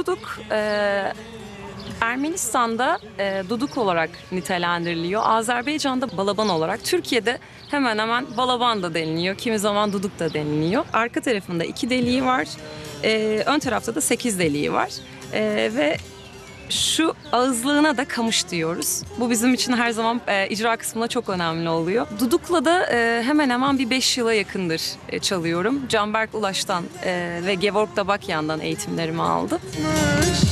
Duduk, Ermenistan'da duduk olarak nitelendiriliyor. Azerbaycan'da balaban olarak. Türkiye'de hemen hemen balaban da deniliyor. Kimi zaman duduk da deniliyor. Arka tarafında 2 deliği var. Ön tarafta da 8 deliği var. Ve şu ağızlığına da kamış diyoruz. Bu bizim için her zaman icra kısmında çok önemli oluyor. Dudukla da hemen hemen bir 5 yıla yakındır çalıyorum. Canberk Ulaş'tan ve Gevorg Dabakyan'dan eğitimlerimi aldım.